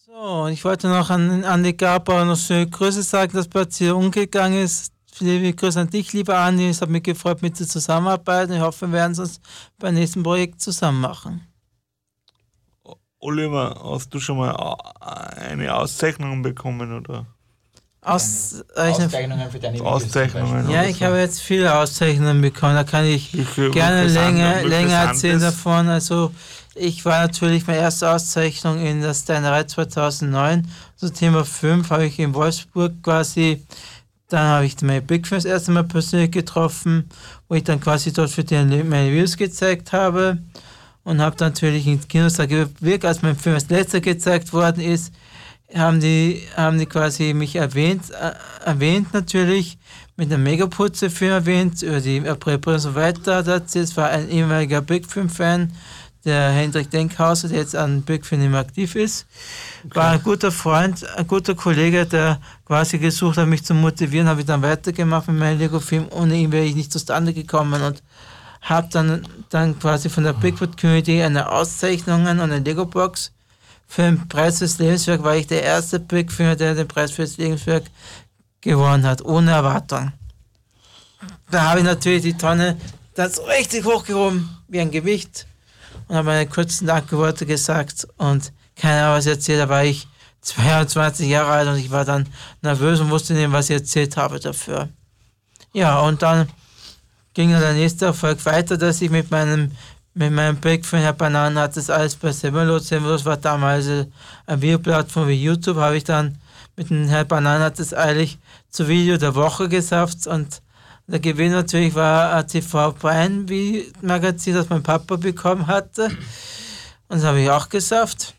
So, und ich wollte noch an Andi Garber noch schöne Grüße sagen, dass plötzlich hier umgegangen ist. Liebe Grüße an dich, lieber Andi. Es hat mich gefreut, mit dir zusammenarbeiten. Ich hoffe, wir werden es uns beim nächsten Projekt zusammen machen. Oliver, hast du schon mal eine Auszeichnung bekommen, oder? Auszeichnungen für deine Auszeichnungen. Ja, ich habe jetzt viele Auszeichnungen bekommen. Da kann ich gerne länger erzählen davon. Also ich war natürlich meine erste Auszeichnung in der Steinerei 2009. So Thema 5 habe ich in Wolfsburg quasi. Dann habe ich meine Big Film das erste Mal persönlich getroffen, wo ich dann quasi dort für die meine Videos gezeigt habe. Und habe dann natürlich in Kinos gewirkt, als mein Film als letzter gezeigt worden ist, haben die quasi mich erwähnt natürlich, mit einem Megaputze-Film erwähnt, über die April und so weiter. Das war ein ehemaliger Big Film-Fan, der Hendrik Denkhauser, der jetzt an Big Film nicht mehr aktiv ist. Okay. War ein guter Freund, ein guter Kollege, der quasi gesucht hat, mich zu motivieren, habe ich dann weitergemacht mit meinem Lego-Film. Ohne ihn wäre ich nicht zustande gekommen und habe dann quasi von der Bigfoot Community eine Auszeichnung und eine Lego-Box für den Preis fürs Lebenswerk, war ich der erste Big-Filmer, der den Preis fürs Lebenswerk gewonnen hat, ohne Erwartung. Da habe ich natürlich die Tonne dann so richtig hochgehoben, wie ein Gewicht, und habe meine kurzen Dankworte gesagt und keiner hat was erzählt. Da war ich 22 Jahre alt und ich war dann nervös und wusste nicht, was ich erzählt habe dafür. Ja, und dann ging der nächste Erfolg weiter, dass ich mit meinem Big Film Herr Bananen hat das alles bei Semmelot war damals eine Videoplattform wie YouTube, habe ich dann mit dem Herr Bananen hat das eigentlich zu Video der Woche geschafft und der Gewinn natürlich war ein TV Prime Magazin, das mein Papa bekommen hatte, und das habe ich auch geschafft.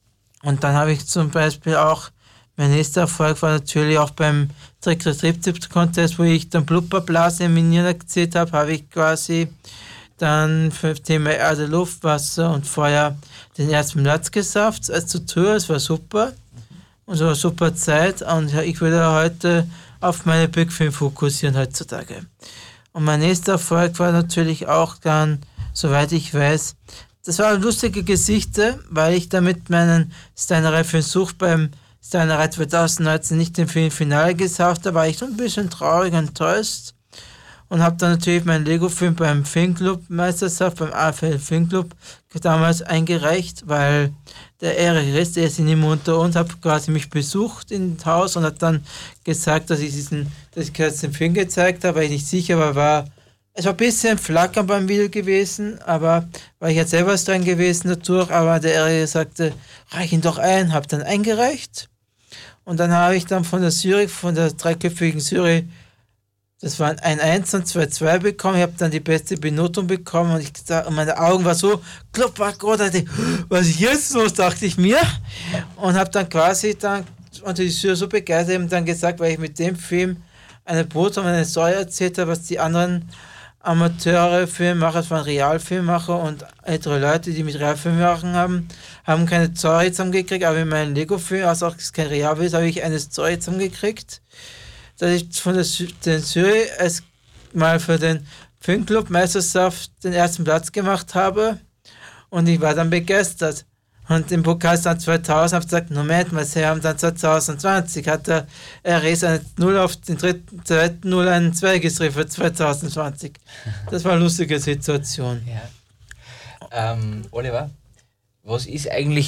Und dann habe ich zum Beispiel auch, mein nächster Erfolg war natürlich auch beim Trick-or-Treat-Contest, wo ich dann Blubberblasen in Minieren erzählt habe ich quasi dann für das Thema Erde, Luft, Wasser und Feuer den ersten Platz geschafft als Tutor. Es war super und so eine super Zeit, und ich würde heute auf meine Big Film fokussieren heutzutage. Und mein nächster Erfolg war natürlich auch dann, soweit ich weiß, das war eine lustige Geschichte, weil ich damit meinen Steinerei für den Such beim Steinerei 2019 nicht im Finale geschafft habe, war ich so ein bisschen traurig und enttäuscht. Und habe dann natürlich meinen Lego-Film beim Filmclub-Meisterschaft, beim AFL Filmclub damals eingereicht, weil der Erich Rist, der ist nicht mehr unter uns, hat quasi mich besucht ins Haus und hat dann gesagt, dass ich jetzt den Film gezeigt habe, weil ich nicht sicher war, es war ein bisschen flackern beim Video gewesen, aber war ich jetzt selber dran gewesen dadurch, aber der Erich sagte, reich ihn doch ein, habe dann eingereicht. Und dann habe ich dann von der dreiköpfigen Jury, das waren ein 1 und 2 bekommen. Ich habe dann die beste Benotung bekommen und meine Augen waren so großartig. Was ist jetzt los, dachte ich mir. Und habe dann quasi und die Jury so begeistert, eben dann gesagt, weil ich mit dem Film eine Botschaft und eine Story erzählt habe, was die anderen Amateure, Filmemacher, das waren Realfilmemacher und ältere Leute, die mit Realfilm machen haben keine Story zusammengekriegt, aber in meinem Lego-Film, also auch kein Real ist, habe ich eine Story zusammengekriegt, dass ich von der Jury mal für den Filmclub Meisterschaft den ersten Platz gemacht habe und ich war dann begeistert. Und im Pokal dann 2000 habe ich gesagt, Moment mal, sie haben dann 2020, hat der RS eine 0 auf den zweiten 0 einen 2 geschrieben für 2020. Das war eine lustige Situation. Ja. Oliver, was ist eigentlich